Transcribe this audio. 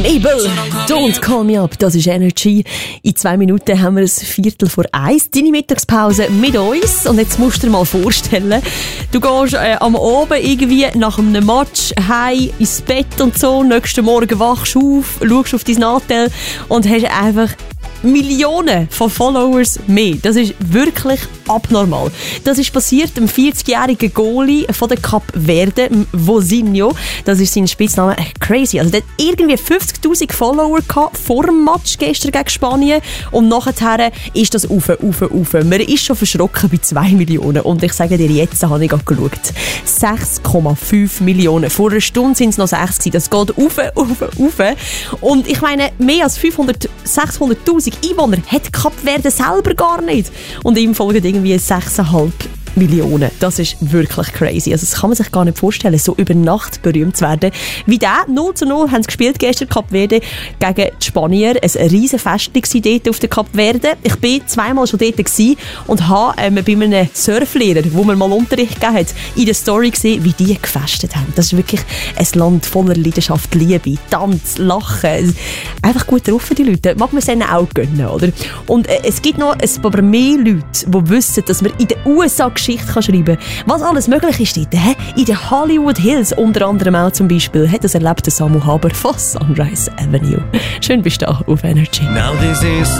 Mabel, don't call me up, das ist Energy. In 2 Minuten haben wir es 1:45. Deine Mittagspause mit uns. Und jetzt musst du dir mal vorstellen, du gehst am Abend irgendwie nach einem Match heim ins Bett und so. Nächsten Morgen wachst du auf, schaust auf dein Nattel und hast einfach Millionen von Followers mehr. Das ist wirklich abnormal. Das ist passiert dem 40-jährigen Goalie von der Kap Verde, Vozinho. Das ist sein Spitzname. Crazy. Also der hat irgendwie 50'000 Follower gehabt vor dem Match gestern gegen Spanien und nachher ist das rauf. Man ist schon verschrocken bei 2 Millionen und ich sage dir, jetzt habe ich gerade geschaut. 6,5 Millionen. Vor einer Stunde sind es noch 6 gewesen. Das geht rauf. Und ich meine, mehr als 600'000 Einwohner hat Kap Verde selber gar nicht. Und ihm folgen irgendwie 6,5 Millionen. Das ist wirklich crazy. Also das kann man sich gar nicht vorstellen, so über Nacht berühmt zu werden. Wie der 0:0 haben sie gespielt gestern, Kap Verde gegen die Spanier. Ein riesen Fest war dort auf der Kap Verde. Ich war 2-mal schon dort und habe bei einem Surflehrer, wo mir mal Unterricht gegeben hat, in der Story gesehen, wie die gefestet haben. Das ist wirklich ein Land voller Leidenschaft, Liebe, Tanz, Lachen. Einfach gut drauf, die Leute. Mag man es ihnen auch gönnen, oder? Und es gibt noch ein paar mehr Leute, die wissen, dass man in den USA Geschichte schreiben kann. Was alles möglich ist dort, in den Hollywood Hills, unter anderem auch zum Beispiel, hat das erlebt der Samu Haber von Sunrise Avenue. Schön bist du da auf Energy. Now this is